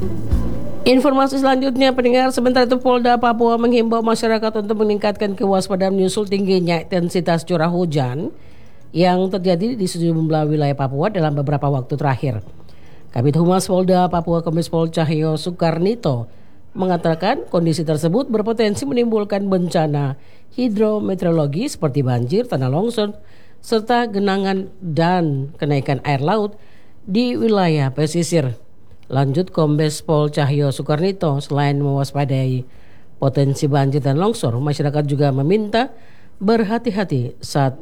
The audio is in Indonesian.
Informasi selanjutnya, pendengar, sementara itu Polda Papua menghimbau masyarakat untuk meningkatkan kewaspadaan menyusul tingginya intensitas curah hujan yang terjadi di sejumlah wilayah Papua dalam beberapa waktu terakhir. Kabid Humas Polda Papua Kombes Pol Cahyo Sukarnito mengatakan kondisi tersebut berpotensi menimbulkan bencana hidrometeorologi seperti banjir, tanah longsor, serta genangan dan kenaikan air laut di wilayah pesisir. Lanjut Kombes Pol Cahyo Sukarnito, selain mewaspadai potensi banjir dan longsor, masyarakat juga meminta berhati-hati saat